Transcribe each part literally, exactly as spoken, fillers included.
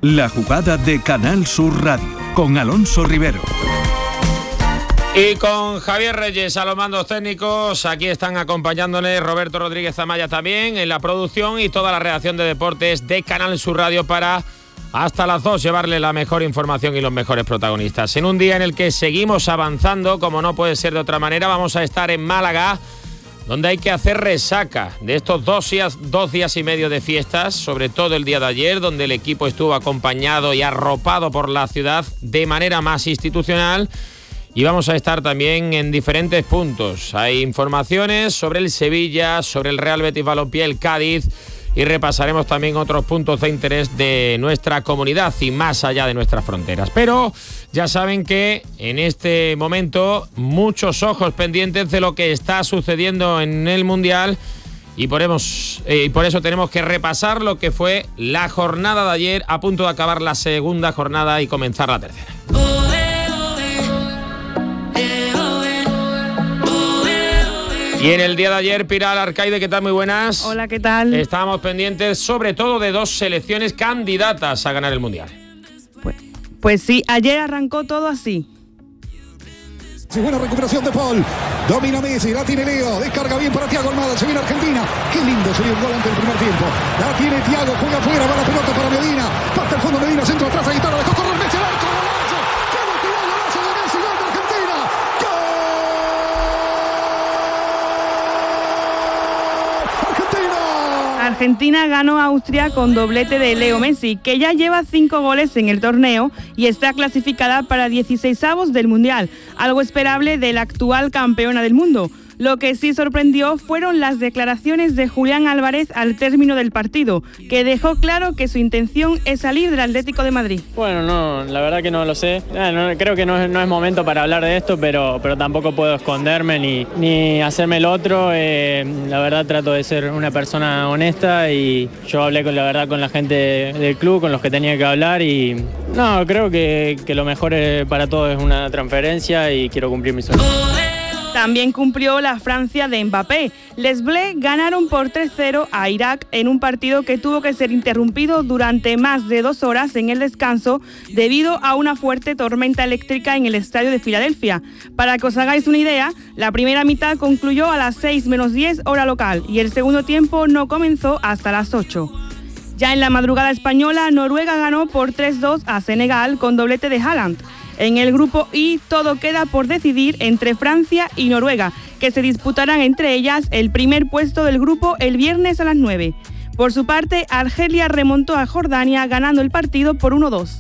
La jugada de Canal Sur Radio, con Alonso Rivero. Y con Javier Reyes a los mandos técnicos, aquí están acompañándole Roberto Rodríguez Amaya también en la producción y toda la redacción de deportes de Canal Sur Radio para hasta las dos llevarle la mejor información y los mejores protagonistas. En un día en el que seguimos avanzando, como no puede ser de otra manera, vamos a estar en Málaga, donde hay que hacer resaca de estos dos días, dos días y medio de fiestas, sobre todo el día de ayer, donde el equipo estuvo acompañado y arropado por la ciudad de manera más institucional. Y vamos a estar también en diferentes puntos. Hay informaciones sobre el Sevilla, sobre el Real Betis Balompié, el Cádiz, y repasaremos también otros puntos de interés de nuestra comunidad y más allá de nuestras fronteras. Pero ya saben que en este momento muchos ojos pendientes de lo que está sucediendo en el Mundial y por, hemos, eh, y por eso tenemos que repasar lo que fue la jornada de ayer, a punto de acabar la segunda jornada y comenzar la tercera. Y en el día de ayer, Pilar Arcaide, ¿qué tal? Muy buenas. Hola, ¿qué tal? Estábamos pendientes sobre todo de dos selecciones candidatas a ganar el Mundial. Pues, pues sí, ayer arrancó todo así. Sí, buena recuperación de Paul. Domina Messi, la tiene Leo. Descarga bien para Thiago Almada. Se viene Argentina. Qué lindo sería un gol ante el primer tiempo. La tiene Thiago, juega afuera, va la pelota para Medina. Parte al fondo Medina, centro atrás, a guitarra, dejó correr Messi al arco. ¡Golazo! ¡Qué golazo de Messi! ¡Gol de Argentina! ¡Gol! Argentina ganó a Austria con doblete de Leo Messi, que ya lleva cinco goles en el torneo y está clasificada para dieciseisavos del Mundial, algo esperable de la actual campeona del mundo. Lo que sí sorprendió fueron las declaraciones de Julián Álvarez al término del partido, que dejó claro que su intención es salir del Atlético de Madrid. Bueno, no, la verdad que no lo sé. No, no, creo que no es, no es momento para hablar de esto, pero, pero tampoco puedo esconderme ni, ni hacerme el otro. Eh, la verdad trato de ser una persona honesta y yo hablé con la verdad con la gente del club, con los que tenía que hablar y no, creo que, que lo mejor para todos es una transferencia y quiero cumplir mi sueño. También cumplió la Francia de Mbappé. Les Bleus ganaron por tres cero a Irak en un partido que tuvo que ser interrumpido durante más de dos horas en el descanso debido a una fuerte tormenta eléctrica en el estadio de Filadelfia. Para que os hagáis una idea, la primera mitad concluyó a las seis menos diez hora local y el segundo tiempo no comenzó hasta las ocho. Ya en la madrugada española, Noruega ganó por tres dos a Senegal con doblete de Haaland. En el grupo I todo queda por decidir entre Francia y Noruega, que se disputarán entre ellas el primer puesto del grupo el viernes a las nueve. Por su parte, Argelia remontó a Jordania ganando el partido por uno dos.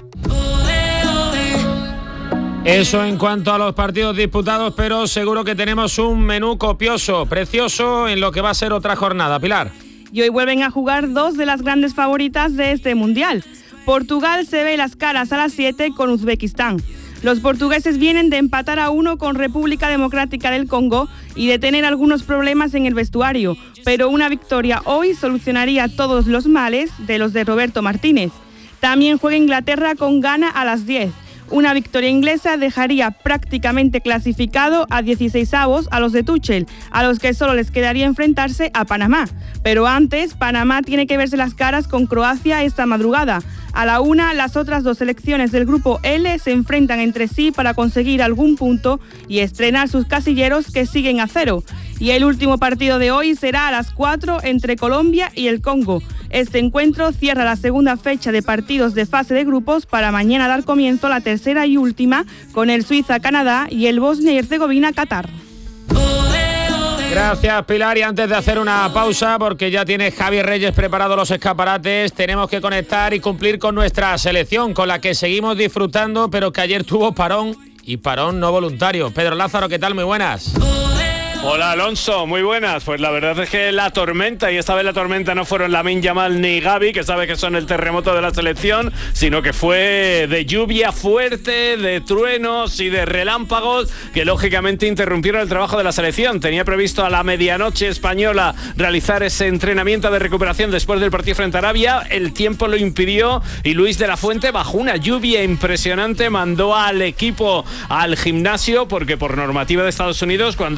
Eso en cuanto a los partidos disputados, pero seguro que tenemos un menú copioso, precioso en lo que va a ser otra jornada. Pilar. Y hoy vuelven a jugar dos de las grandes favoritas de este Mundial. Portugal se ve las caras a las siete con Uzbekistán. Los portugueses vienen de empatar a uno con República Democrática del Congo y de tener algunos problemas en el vestuario, pero una victoria hoy solucionaría todos los males de los de Roberto Martínez. También juega Inglaterra con Ghana a las diez. Una victoria inglesa dejaría prácticamente clasificado a dieciseisavos a los de Tuchel, a los que solo les quedaría enfrentarse a Panamá. Pero antes, Panamá tiene que verse las caras con Croacia esta madrugada. A la una, las otras dos selecciones del grupo L se enfrentan entre sí para conseguir algún punto y estrenar sus casilleros que siguen a cero. Y el último partido de hoy será a las cuatro entre Colombia y el Congo. Este encuentro cierra la segunda fecha de partidos de fase de grupos para mañana dar comienzo a la tercera y última con el Suiza-Canadá y el Bosnia y Herzegovina-Qatar. Gracias, Pilar. Y antes de hacer una pausa, porque ya tiene Javier Reyes preparado los escaparates, tenemos que conectar y cumplir con nuestra selección, con la que seguimos disfrutando, pero que ayer tuvo parón y parón no voluntario. Pedro Lázaro, ¿qué tal? Muy buenas. Hola Alonso, muy buenas. Pues la verdad es que la tormenta, y esta vez la tormenta no fueron Lamine Yamal ni Gavi, que sabe que son el terremoto de la selección, sino que fue de lluvia fuerte, de truenos y de relámpagos que lógicamente interrumpieron el trabajo de la selección. Tenía previsto a la medianoche española realizar ese entrenamiento de recuperación después del partido frente a Arabia. El tiempo lo impidió y Luis de la Fuente, bajo una lluvia impresionante, mandó al equipo al gimnasio, porque por normativa de Estados Unidos, cuando haya menos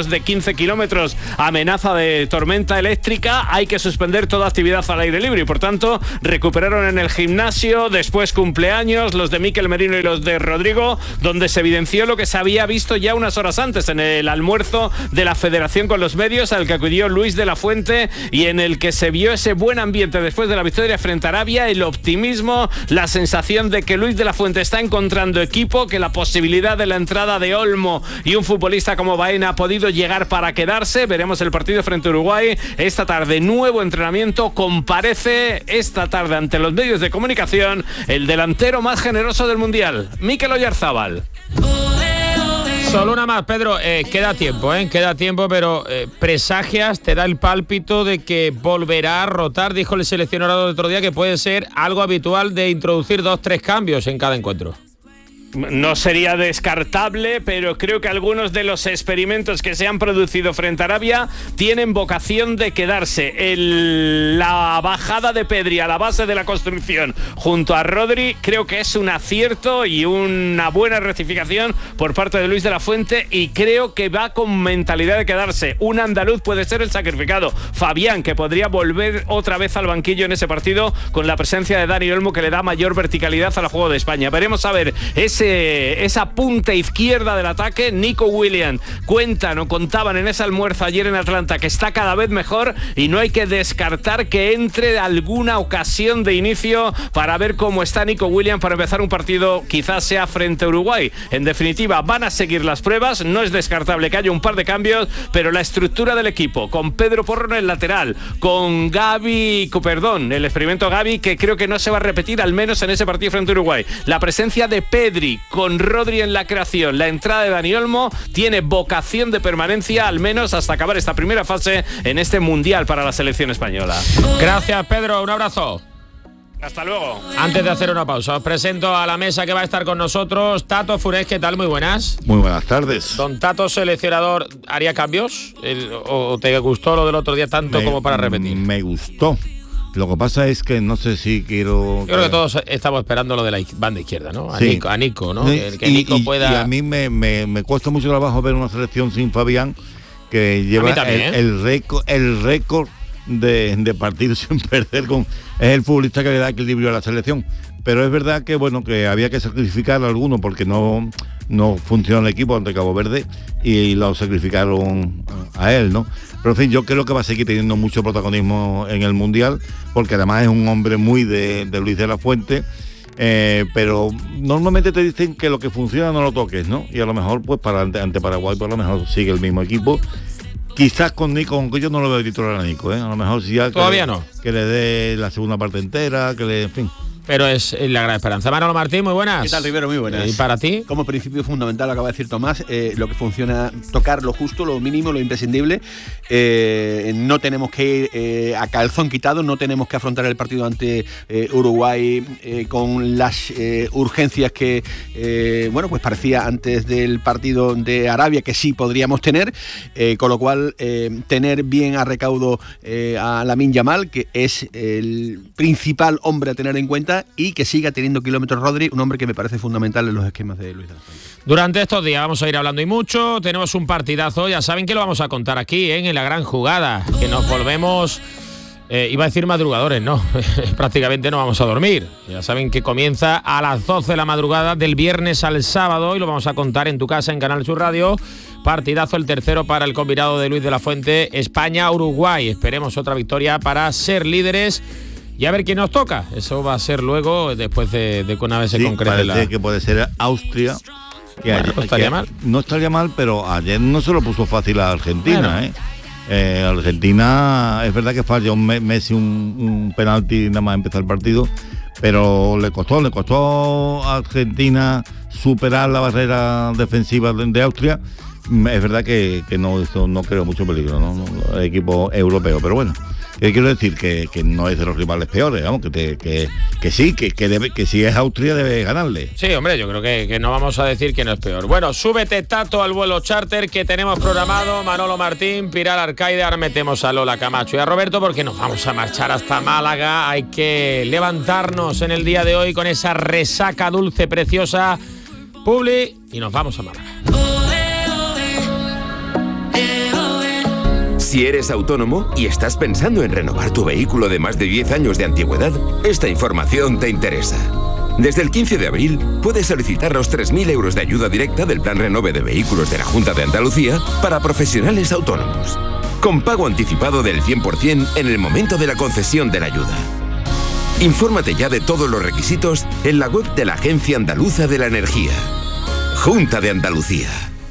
menos de quince kilómetros, amenaza de tormenta eléctrica, hay que suspender toda actividad al aire libre y por tanto recuperaron en el gimnasio, después cumpleaños, los de Mikel Merino y los de Rodrigo, donde se evidenció lo que se había visto ya unas horas antes en el almuerzo de la Federación con los medios al que acudió Luis de la Fuente y en el que se vio ese buen ambiente después de la victoria frente a Arabia, el optimismo, la sensación de que Luis de la Fuente está encontrando equipo, que la posibilidad de la entrada de Olmo y un futbolista como Baena ha podido llegar para quedarse. Veremos el partido frente a Uruguay esta tarde, nuevo entrenamiento, comparece esta tarde ante los medios de comunicación el delantero más generoso del Mundial, Mikel Oyarzábal. Solo una más, Pedro, eh, queda tiempo, ¿eh? Queda tiempo, pero eh, presagias, te da el pálpito de que volverá a rotar, dijo el seleccionador el otro día, que puede ser algo habitual de introducir dos, tres cambios en cada encuentro. No sería descartable, pero creo que algunos de los experimentos que se han producido frente a Arabia tienen vocación de quedarse. El, la bajada de Pedri a la base de la construcción junto a Rodri creo que es un acierto y una buena rectificación por parte de Luis de la Fuente y creo que va con mentalidad de quedarse. Un andaluz puede ser el sacrificado. Fabián, que podría volver otra vez al banquillo en ese partido con la presencia de Dani Olmo, que le da mayor verticalidad al juego de España. Veremos a ver ese esa punta izquierda del ataque. Nico Williams, cuentan o contaban en ese almuerzo ayer en Atlanta que está cada vez mejor y no hay que descartar que entre alguna ocasión de inicio para ver cómo está Nico Williams para empezar un partido, quizás sea frente a Uruguay. En definitiva, van a seguir las pruebas, no es descartable que haya un par de cambios, pero la estructura del equipo, con Pedro Porro en el lateral, con Gavi, perdón, el experimento Gavi, que creo que no se va a repetir, al menos en ese partido frente a Uruguay. La presencia de Pedri con Rodri en la creación, la entrada de Dani Olmo tiene vocación de permanencia, al menos hasta acabar esta primera fase en este Mundial para la selección española. Gracias, Pedro, un abrazo. Hasta luego. Antes de hacer una pausa, os presento a la mesa que va a estar con nosotros. Tato Furés, ¿qué tal? Muy buenas. Muy buenas tardes. Don Tato, seleccionador, ¿haría cambios? El, ¿O te gustó lo del otro día tanto me, como para repetir? Me gustó. Lo que pasa es que no sé si quiero... Yo creo que todos estamos esperando lo de la banda izquierda, ¿no? A, sí. Nico, a Nico, ¿no? Sí. Que, que y, Nico y, pueda... Y a mí me, me, me cuesta mucho trabajo ver una selección sin Fabián, que lleva también, el, ¿eh? el récord el récord de, de partidos sin perder. Con, es el futbolista que le da equilibrio a la selección. Pero es verdad que bueno que había que sacrificar a alguno porque no, no funcionó el equipo ante Cabo Verde y lo sacrificaron a él, ¿no? Pero en fin, yo creo que va a seguir teniendo mucho protagonismo en el Mundial, porque además es un hombre muy de, de Luis de la Fuente, eh, pero normalmente te dicen que lo que funciona no lo toques, ¿no? Y a lo mejor pues para ante, ante Paraguay por lo mejor sigue el mismo equipo. Quizás con Nico, aunque yo no lo veo titular a Nico, ¿eh? A lo mejor sí ya todavía que, no. Que le dé la segunda parte entera, que le, en fin. Pero es la gran esperanza. Manolo Martín, muy buenas. ¿Qué tal, Rivero? Muy buenas. ¿Y para ti? Como principio fundamental, acaba de decir Tomás, eh, lo que funciona, tocar lo justo, lo mínimo, lo imprescindible. Eh, no tenemos que ir eh, a calzón quitado, no tenemos que afrontar el partido ante eh, Uruguay eh, con las eh, urgencias que, eh, bueno, pues parecía antes del partido de Arabia que sí podríamos tener, eh, con lo cual eh, tener bien a recaudo eh, a Lamine Yamal, que es el principal hombre a tener en cuenta, y que siga teniendo kilómetros Rodri, un hombre que me parece fundamental en los esquemas de Luis de la Fuente. Durante estos días vamos a ir hablando y mucho, tenemos un partidazo, ya saben que lo vamos a contar aquí, ¿eh? En la gran jugada, que nos volvemos, eh, iba a decir madrugadores, no, prácticamente no vamos a dormir. Ya saben que comienza a las doce de la madrugada del viernes al sábado y lo vamos a contar en tu casa en Canal Sur Radio. Partidazo, el tercero para el combinado de Luis de la Fuente, España-Uruguay. Esperemos otra victoria para ser líderes. Y a ver quién nos toca. Eso va a ser luego, después de, de que una vez se sí, concrete parece la... que puede ser Austria. Que bueno, ayer, no estaría que mal. No estaría mal, pero ayer no se lo puso fácil a Argentina. Bueno. ¿eh? Eh, Argentina, es verdad que falló un Messi un, un penalti nada más empezar el partido, pero le costó, le costó a Argentina superar la barrera defensiva de, de Austria. Es verdad que, que no, esto no creo mucho peligro, ¿no? No, el equipo europeo, pero bueno. Eh, quiero decir que, que no es de los rivales peores, vamos, que, te, que, que sí, que, que, debe, que si es Austria debe ganarle. Sí, hombre, yo creo que, que no vamos a decir que no es peor. Bueno, súbete, Tato, al vuelo charter que tenemos programado. Manolo Martín, Pilar Arcaide, ahora metemos a Lola Camacho y a Roberto porque nos vamos a marchar hasta Málaga. Hay que levantarnos en el día de hoy con esa resaca dulce, preciosa, Publi, y nos vamos a Málaga. Si eres autónomo y estás pensando en renovar tu vehículo de más de diez años de antigüedad, esta información te interesa. Desde el quince de abril puedes solicitar los tres mil euros de ayuda directa del Plan Renove de Vehículos de la Junta de Andalucía para profesionales autónomos, con pago anticipado del cien por ciento en el momento de la concesión de la ayuda. Infórmate ya de todos los requisitos en la web de la Agencia Andaluza de la Energía. Junta de Andalucía.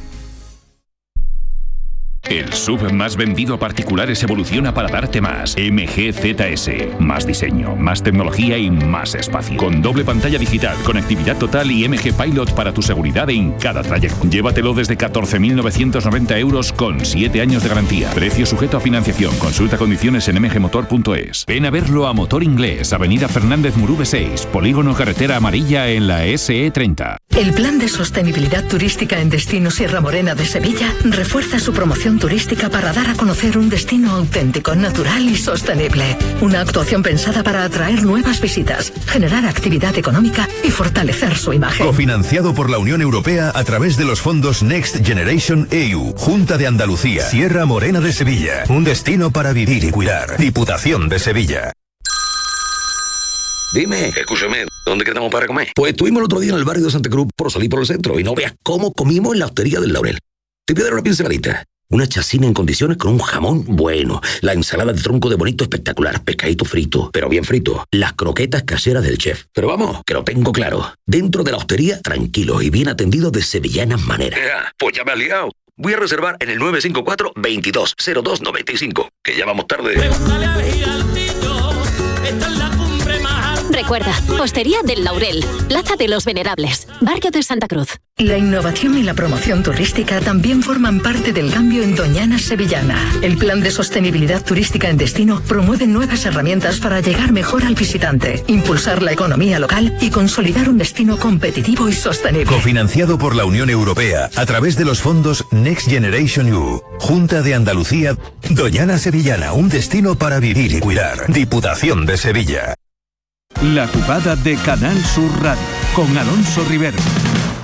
El S U V más vendido a particulares evoluciona para darte más. M G Z S. Más diseño, más tecnología y más espacio. Con doble pantalla digital, conectividad total y M G Pilot para tu seguridad en cada trayecto. Llévatelo desde catorce mil novecientos noventa euros con siete años de garantía. Precio sujeto a financiación. Consulta condiciones en m g motor punto es. Ven a verlo a Motor Inglés, Avenida Fernández Murube seis, Polígono Carretera Amarilla en la S E treinta. El Plan de Sostenibilidad Turística en Destino Sierra Morena de Sevilla refuerza su promoción turística para dar a conocer un destino auténtico, natural y sostenible. Una actuación pensada para atraer nuevas visitas, generar actividad económica y fortalecer su imagen. Cofinanciado por la Unión Europea a través de los fondos Next Generation E U, Junta de Andalucía, Sierra Morena de Sevilla. Un destino para vivir y cuidar. Diputación de Sevilla. Dime, escúchame, ¿dónde quedamos para comer? Pues estuvimos el otro día en el barrio de Santa Cruz por salir por el centro y no veas cómo comimos en la hostería del Laurel. Te voy a dar una pinceladita. Una chacina en condiciones con un jamón bueno. La ensalada de tronco de bonito espectacular. Pescadito frito, pero bien frito. Las croquetas caseras del chef. Pero vamos, que lo tengo claro. Dentro de la hostería, tranquilos y bien atendidos de sevillanas maneras. Ya, pues ya me has liado. Voy a reservar en el nueve cinco cuatro, veintidós, cero dos, noventa y cinco. Que ya vamos tarde. Recuerda, Hostería del Laurel, Plaza de los Venerables, Barrio de Santa Cruz. La innovación y la promoción turística también forman parte del cambio en Doñana Sevillana. El Plan de Sostenibilidad Turística en Destino promueve nuevas herramientas para llegar mejor al visitante, impulsar la economía local y consolidar un destino competitivo y sostenible. Cofinanciado por la Unión Europea a través de los fondos Next Generation E U, Junta de Andalucía, Doñana Sevillana, un destino para vivir y cuidar. Diputación de Sevilla. La jugada de Canal Sur Radio con Alonso Rivero.